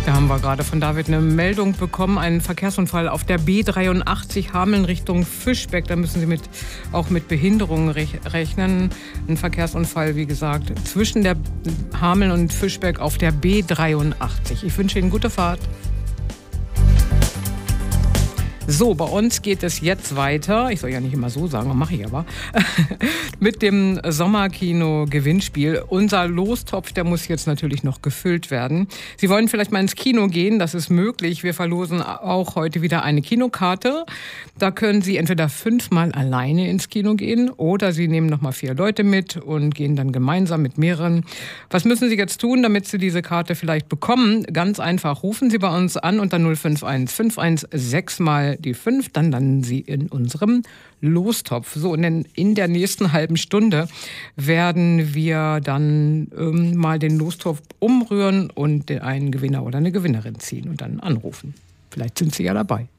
Da haben wir gerade von David eine Meldung bekommen, einen Verkehrsunfall auf der B83 Hameln Richtung Fischbeck. Da müssen Sie auch mit Behinderungen rechnen. Ein Verkehrsunfall, wie gesagt, zwischen der Hameln und Fischbeck auf der B83. Ich wünsche Ihnen gute Fahrt. So, bei uns geht es jetzt weiter. Ich soll ja nicht immer so sagen, mache ich aber. Mit dem Sommerkino-Gewinnspiel. Unser Lostopf, der muss jetzt natürlich noch gefüllt werden. Sie wollen vielleicht mal ins Kino gehen, das ist möglich. Wir verlosen auch heute wieder eine Kinokarte. Da können Sie entweder 5-mal alleine ins Kino gehen oder Sie nehmen nochmal 4 Leute mit und gehen dann gemeinsam mit mehreren. Was müssen Sie jetzt tun, damit Sie diese Karte vielleicht bekommen? Ganz einfach, rufen Sie bei uns an unter 051 516 mal die 5, dann landen Sie in unserem Lostopf. So, und in der nächsten halben Stunde werden wir dann mal den Lostopf umrühren und einen Gewinner oder eine Gewinnerin ziehen und dann anrufen. Vielleicht sind Sie ja dabei.